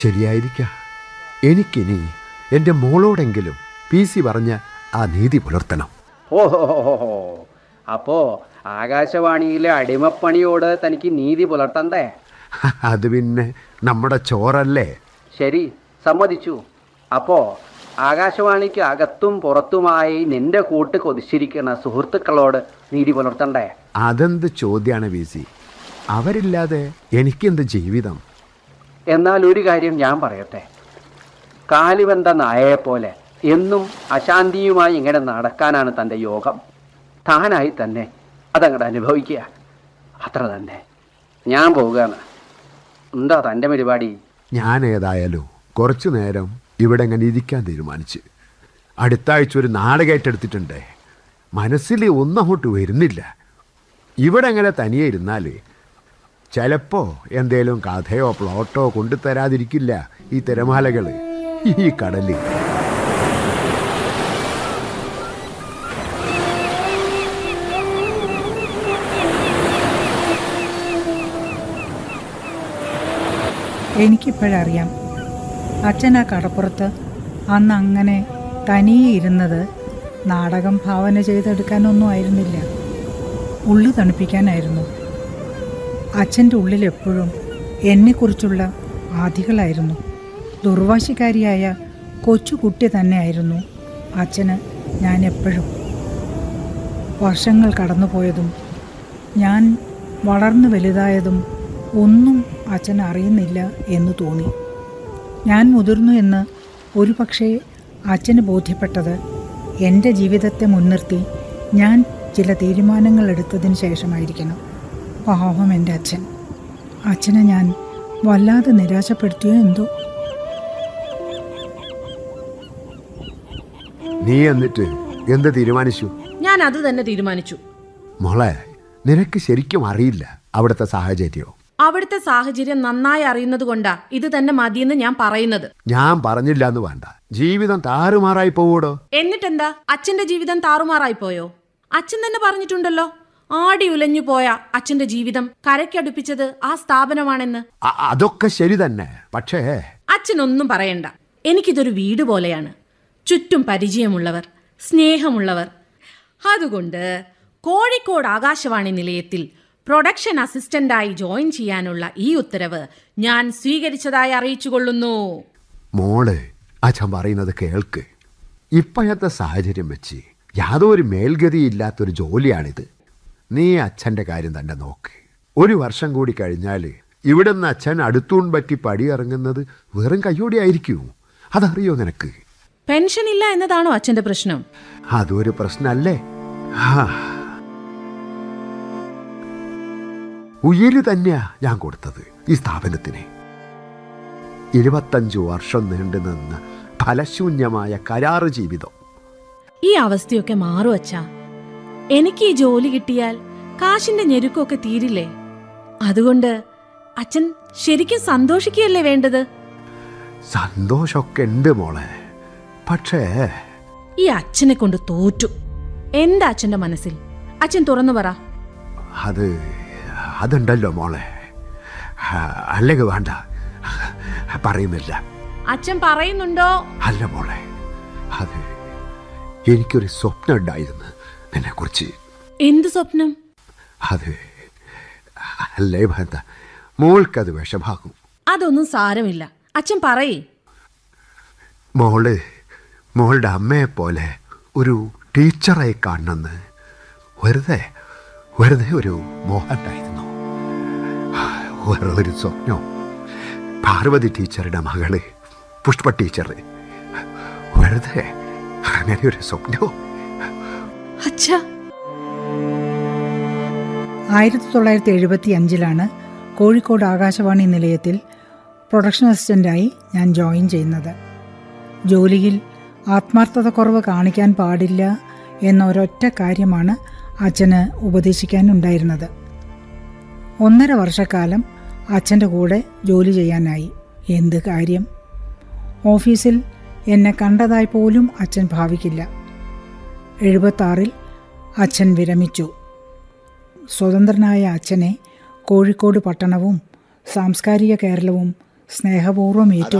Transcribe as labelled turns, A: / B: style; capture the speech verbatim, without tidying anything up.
A: ശരിയായിരിക്കാം. എനിക്കിനി എൻ്റെ മോളോടെങ്കിലും പി സി പറഞ്ഞ ആ നീതി പുലർത്തണം.
B: ഓഹോ, അപ്പോ ആകാശവാണിയിലെ അടിമപ്പണിയോട് തനിക്ക് നീതി പുലർത്തണ്ടേ?
A: അത് പിന്നെ നമ്മുടെ ചോറല്ലേ.
B: ശരി, സമ്മതിച്ചു. അപ്പോ ആകാശവാണിക്ക് അകത്തും പുറത്തുമായി നിന്റെ കൂട്ട് കൊതിച്ചിരിക്കുന്ന സുഹൃത്തുക്കളോട് നീതി പുലർത്തണ്ടേ?
A: അതെന്ത് ചോദ്യമാണ് പി സി? അവരില്ലാതെ എനിക്കെന്ത് ജീവിതം?
B: എന്നാൽ ഒരു കാര്യം ഞാൻ പറയട്ടെ. കാലിവെന്ത നായയെപ്പോലെ എന്നും അശാന്തിയുമായി ഇങ്ങനെ നടക്കാനാണ് തൻ്റെ യോഗം. താനായി തന്നെ അതങ്ങോട്ട് അനുഭവിക്കുക, അത്ര തന്നെ. ഞാൻ പോവുകയാണ്. എന്താ തൻ്റെ പരിപാടി?
A: ഞാൻ ഏതായാലും കുറച്ചു നേരം ഇവിടെ എങ്ങനെ ഇരിക്കാൻ തീരുമാനിച്ച്. അടുത്ത ആഴ്ച ഒരു നാടകമായിട്ടെടുത്തിട്ടുണ്ട്. മനസ്സിൽ ഒന്നും അങ്ങോട്ട് വരുന്നില്ല. ഇവിടെ എങ്ങനെ തനിയെ ഇരുന്നാൽ ചിലപ്പോൾ എന്തേലും കഥയോ പ്ലോട്ടോ കൊണ്ടുതരാതിരിക്കില്ല ഈ തിരമാലകൾ, ഈ കടലിൽ.
C: എനിക്കിപ്പോഴറിയാം, അച്ഛൻ ആ കടപ്പുറത്ത് അന്ന് അങ്ങനെ തനിയെ ഇരുന്നത് നാടകം ഭാവന ചെയ്തെടുക്കാനൊന്നും ആയിരുന്നില്ല, ഉള്ളു തണുപ്പിക്കാനായിരുന്നു. അച്ഛൻ്റെ ഉള്ളിൽ എപ്പോഴും എന്നെക്കുറിച്ചുള്ള ആധികളായിരുന്നു. ദുർവാശിക്കാരിയായ കൊച്ചുകുട്ടി തന്നെയായിരുന്നു അച്ഛന് ഞാൻ എപ്പോഴും. വർഷങ്ങൾ കടന്നുപോയതും ഞാൻ വളർന്നു വലുതായതും ഒന്നും അച്ഛൻ അറിയുന്നില്ല എന്ന് തോന്നി. ഞാൻ മുതിർന്നു എന്ന് ഒരു പക്ഷേ അച്ഛന് ബോധ്യപ്പെട്ടത് എൻ്റെ ജീവിതത്തെ മുൻനിർത്തി ഞാൻ ചില തീരുമാനങ്ങൾ എടുത്തതിന് ശേഷമായിരിക്കണം. പാവം എൻ്റെ അച്ഛൻ. അച്ഛനെ ഞാൻ വല്ലാതെ നിരാശപ്പെടുത്തിയോ എന്തോ.
A: നീ എന്നിട്ട് എന്ത് തീരുമാനിച്ചു?
D: ഞാൻ അത് തന്നെ തീരുമാനിച്ചു.
A: മോളെ, നിനക്ക് ശരിക്കും അറിയില്ല അവിടുത്തെ സാഹചര്യോ?
D: അവിടുത്തെ സാഹചര്യം നന്നായി അറിയുന്നത് കൊണ്ടാ ഇത് തന്നെ മതിയെന്ന് ഞാൻ പറയുന്നത്.
A: ഞാൻ പറഞ്ഞില്ല എന്ന് വേണ്ട. ജീവിതം താറുമാറായി പോവൂടോ.
D: എന്നിട്ടെന്താ, അച്ഛന്റെ ജീവിതം താറുമാറായി പോയോ? അച്ഛൻ തന്നെ പറഞ്ഞിട്ടുണ്ടല്ലോ, ആടി ഉലഞ്ഞു പോയ അച്ഛന്റെ ജീവിതം കരയ്ക്കടുപ്പിച്ചത് ആ സ്ഥാപനമാണെന്ന്.
A: അതൊക്കെ ശരി തന്നെ. പക്ഷേ
D: അച്ഛനൊന്നും പറയണ്ട. എനിക്കിതൊരു വീട് പോലെയാണ്. ചുറ്റും പരിചയമുള്ളവർ, സ്നേഹമുള്ളവർ. അതുകൊണ്ട് കോഴിക്കോട് ആകാശവാണി നിലയത്തിൽ പ്രൊഡക്ഷൻ അസിസ്റ്റന്റായി ജോയിൻ ചെയ്യാനുള്ള ഈ ഉത്തരവ് ഞാൻ സ്വീകരിച്ചതായി അറിയിച്ചുകൊള്ളുന്നു.
A: മോള്, അച്ഛൻ പറയുന്നത് കേൾക്ക്. ഇപ്പോഴത്തെ സാഹചര്യം വെച്ച് യാതൊരു മേൽഗതിയില്ലാത്തൊരു ജോലിയാണിത്. നീ അച്ഛൻ്റെ കാര്യം തന്നെ നോക്ക്. ഒരു വർഷം കൂടി കഴിഞ്ഞാൽ ഇവിടുന്ന് അച്ഛൻ അടുത്തൂൺ പറ്റി പടിയിറങ്ങുന്നത് വെറും കയ്യോടെ ആയിരിക്കും. അതറിയോ നിനക്ക്?
D: പെൻഷൻ ഇല്ല എന്നതാണോ അച്ഛന്റെ പ്രശ്നം?
A: അതൊരു പ്രശ്നമല്ലേ. ഉയര് തന്നെയാ ഞാൻ കൊടുത്തത് ഈ സ്ഥാപനത്തിന്. ഇരുപത്തഞ്ചു വർഷം നീണ്ടു നിന്ന ഫലശൂന്യമായ കരാറ് ജീവിതം.
D: ഈ അവസ്ഥയൊക്കെ മാറും അച്ഛാ. എനിക്ക് ഈ ജോലി കിട്ടിയാൽ കാശിന്റെ ഞെരുക്കമൊക്കെ തീരില്ലേ? അതുകൊണ്ട് അച്ഛൻ ശരിക്കും സന്തോഷിക്കുകയല്ലേ വേണ്ടത്?
A: സന്തോഷമൊക്കെ ഉണ്ട് മോളെ. പക്ഷേ
D: ഈ അച്ഛനെ കൊണ്ട് തോറ്റു. എന്താ അച്ഛന്റെ മനസ്സിൽ? അച്ഛൻ തുറന്നു പറ.
A: അത് അതുണ്ടല്ലോ മോളെ. അല്ലെങ്കിൽ വേണ്ട, പറയുന്നില്ല.
D: അച്ഛൻ പറയുന്നുണ്ടോ?
A: അല്ല മോളെ, അത് എനിക്കൊരു സ്വപ്നം ഉണ്ടായിരുന്നു നിന്നെ കുറിച്ച്.
D: എന്ത് സ്വപ്നം?
A: അത് അല്ലേ വേണ്ട, മോൾക്കത് വിഷമാകും.
D: അതൊന്നും സാരമില്ല, അച്ഛൻ പറയേ.
A: മോള് മോളുടെ അമ്മയെപ്പോലെ ഒരു ടീച്ചറായി കാണണമെന്ന് വെറുതെ വെറുതെ ഒരു മോഹമുണ്ടായിരുന്നു. വേറൊരു സ്വപ്നം. പാർവതി ടീച്ചറുടെ മകള് പുഷ്പ ടീച്ചർ. വെറുതെ അങ്ങനെ ഒരു സ്വപ്നവും.
C: ആയിരത്തി തൊള്ളായിരത്തി എഴുപത്തി അഞ്ചിലാണ് കോഴിക്കോട് ആകാശവാണി നിലയത്തിൽ പ്രൊഡക്ഷൻ അസിസ്റ്റൻ്റായി ഞാൻ ജോയിൻ ചെയ്യുന്നത്. ജോലിയിൽ ആത്മാർത്ഥത കുറവ് കാണിക്കാൻ പാടില്ല എന്ന ഒരൊറ്റ കാര്യമാണ് അച്ഛന് ഉപദേശിക്കാനുണ്ടായിരുന്നത്. ഒന്നര വർഷക്കാലം അച്ഛൻ്റെ കൂടെ ജോലി ചെയ്യാനായി. എന്ത് കാര്യം? ഓഫീസിൽ എന്നെ കണ്ടതായി പോലും അച്ഛൻ ഭാവിക്കില്ല. എഴുപത്താറിൽ അച്ഛൻ വിരമിച്ചു. സ്വതന്ത്രനായ അച്ഛനെ കോഴിക്കോട് പട്ടണവും സാംസ്കാരിക കേരളവും സ്നേഹപൂർവ്വം ഏറ്റു